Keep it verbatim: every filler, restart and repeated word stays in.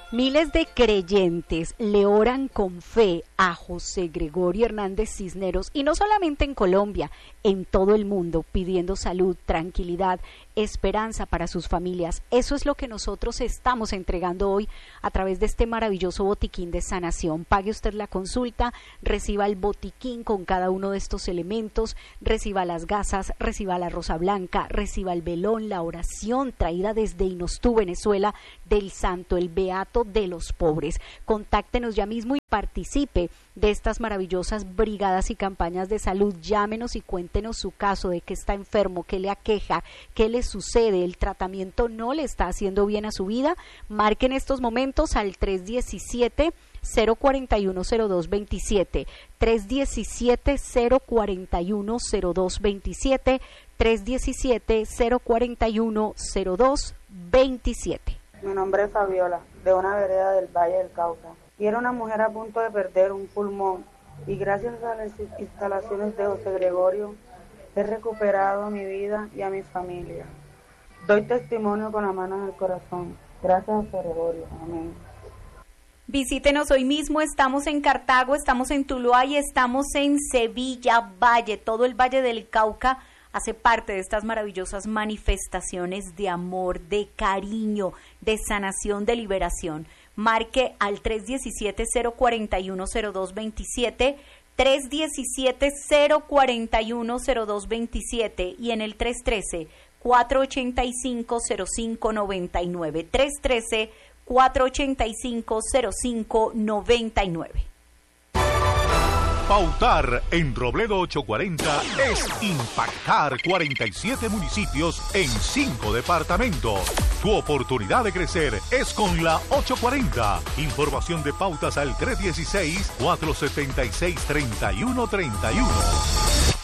Miles de creyentes le oran con fe a José Gregorio Hernández Cisneros, y no solamente en Colombia, en todo el mundo, pidiendo salud, tranquilidad, esperanza para sus familias. Eso es lo que nosotros estamos entregando hoy a través de este maravilloso botiquín de sanación. Pague usted la consulta, reciba el botiquín con cada uno de estos elementos, reciba las gasas, reciba la rosa blanca, reciba el velón, la oración traída desde Inostú, Venezuela, del santo, el beato de los pobres. Contáctenos ya mismo y participe de estas maravillosas brigadas y campañas de salud. Llámenos y cuéntenos su caso, de qué está enfermo, qué le aqueja, qué le sucede, el tratamiento no le está haciendo bien a su vida. Marquen estos momentos al tres diecisiete, cero cuarenta y uno, cero dos veintisiete, tres diecisiete, cero cuarenta y uno, cero dos veintisiete, tres diecisiete, cero cuarenta y uno, cero dos veintisiete. Mi nombre es Fabiola, de una vereda del Valle del Cauca, y era una mujer a punto de perder un pulmón, y gracias a las instalaciones de José Gregorio he recuperado mi vida y a mi familia. Doy testimonio con la mano en el corazón. Gracias a José Gregorio. Amén. Visítenos hoy mismo, estamos en Cartago, estamos en Tuluá y estamos en Sevilla Valle. Todo el Valle del Cauca hace parte de estas maravillosas manifestaciones de amor, de cariño, de sanación, de liberación. Marque al tres diecisiete, cero cuarenta y uno, cero dos veintisiete, tres diecisiete, cero cuarenta y uno, cero dos veintisiete y en el tres trece, cuatro ochenta y cinco, cero cinco noventa y nueve, tres trece, cuatro ochenta y cinco, cero cinco noventa y nueve. Pautar en Robledo ochocientos cuarenta es impactar cuarenta y siete municipios en cinco departamentos. Tu oportunidad de crecer es con la ochocientos cuarenta. Información de pautas al tres dieciséis, cuatro setenta y seis, treinta y uno treinta y uno.